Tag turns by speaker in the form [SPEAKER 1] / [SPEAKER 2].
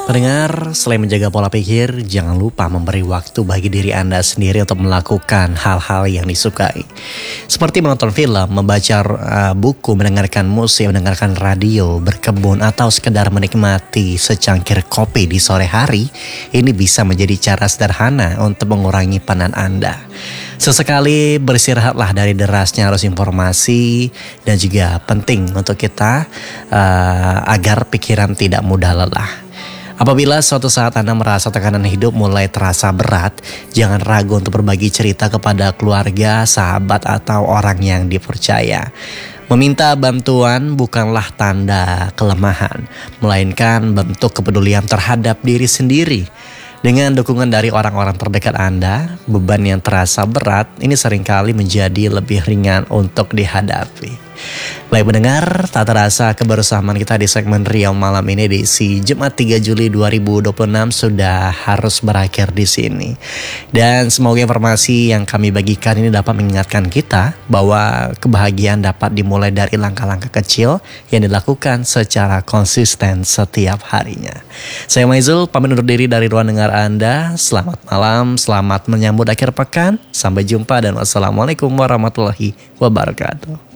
[SPEAKER 1] Pendengar, selain menjaga pola pikir, jangan lupa memberi waktu bagi diri Anda sendiri untuk melakukan hal-hal yang disukai. Seperti menonton film, membaca buku, mendengarkan musik, mendengarkan radio, berkebun, atau sekedar menikmati secangkir kopi di sore hari. Ini bisa menjadi cara sederhana untuk mengurangi penat Anda. Sesekali beristirahatlah dari derasnya arus informasi dan juga penting untuk kita agar pikiran tidak mudah lelah. Apabila suatu saat Anda merasa tekanan hidup mulai terasa berat, jangan ragu untuk berbagi cerita kepada keluarga, sahabat, atau orang yang dipercaya. Meminta bantuan bukanlah tanda kelemahan, melainkan bentuk kepedulian terhadap diri sendiri. Dengan dukungan dari orang-orang terdekat Anda, beban yang terasa berat ini seringkali menjadi lebih ringan untuk dihadapi. Baik pendengar, tak terasa kebersamaan kita di segmen Riau malam ini di Jumat 3 Juli 2026 sudah harus berakhir di sini. Dan semoga informasi yang kami bagikan ini dapat mengingatkan kita bahwa kebahagiaan dapat dimulai dari langkah-langkah kecil yang dilakukan secara konsisten setiap harinya. Saya Maizul, pamit undur diri dari ruang dengar Anda. Selamat malam, selamat menyambut akhir pekan. Sampai jumpa dan wassalamualaikum warahmatullahi wabarakatuh.